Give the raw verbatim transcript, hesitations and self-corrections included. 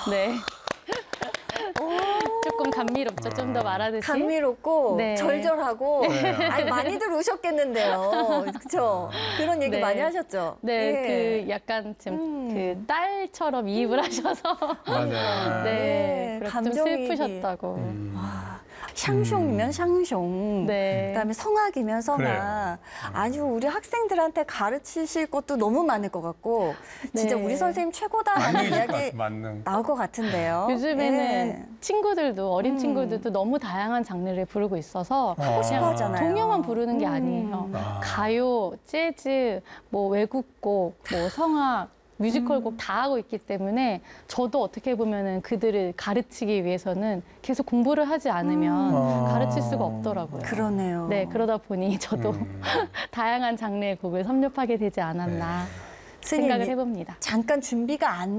네. 조금 감미롭죠. 좀 더 말하듯이. 감미롭고 네. 절절하고 네. 아니 많이들 우셨겠는데요. 그렇죠? 그런 얘기 네. 많이 하셨죠? 네, 예. 그 약간 좀 음. 그 딸처럼 이입을 하셔서 맞아요. 네, 네, 그렇게 좀 감정이입이. 슬프셨다고. 음. 와, 샹숑이면 샹숑, 네. 그다음에 성악이면 성악. 그래요. 아주 우리 학생들한테 가르치실 것도 너무 많을 것 같고 진짜 네. 우리 선생님 최고다라는 만능이실 것 이야기 같아, 만능. 나올 것 같은데요. 요즘에는 예. 친구들도 어린 음. 친구들도 너무 다양한 장르를 부르고 있어서 하고 싶어 그냥 하잖아요. 동요만 부르는 게 음. 아니에요. 아. 가요, 재즈, 뭐 외국곡, 뭐 성악, 뮤지컬곡 다 하고 있기 때문에 저도 어떻게 보면은 그들을 가르치기 위해서는 계속 공부를 하지 않으면 음. 가르칠 수가 없더라고요. 그러네요. 네, 그러다 보니 저도 음. 다양한 장르의 곡을 섭렵하게 되지 않았나 스님, 생각을 해봅니다. 잠깐 준비가 안